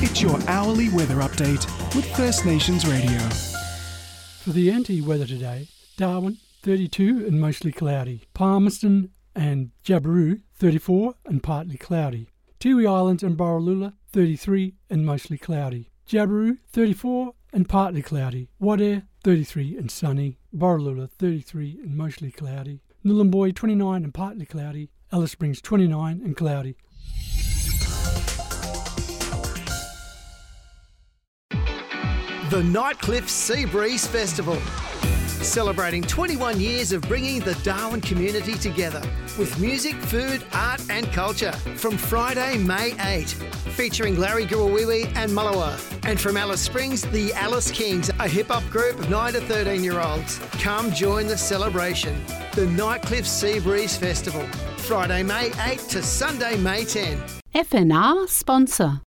Get your hourly weather update with First Nations Radio. For the anti-weather today, Darwin 32 and mostly cloudy. Palmerston and Jabiru 34 and partly cloudy. Tiwi Islands and Borroloola 33 and mostly cloudy. Jabiru 34 and partly cloudy. Wadeye 33 and sunny. Borroloola 33 and mostly cloudy. Nhulunbuy 29 and partly cloudy. Alice Springs 29 and cloudy. The Nightcliff Sea Breeze Festival, celebrating 21 years of bringing the Darwin community together with music, food, art and culture from Friday, May 8, featuring Larry Gurawiwi and Mullawa. And from Alice Springs, the Alice Kings, a hip-hop group of 9 to 13-year-olds. Come join the celebration. The Nightcliff Sea Breeze Festival, Friday, May 8 to Sunday, May 10. FNR sponsor.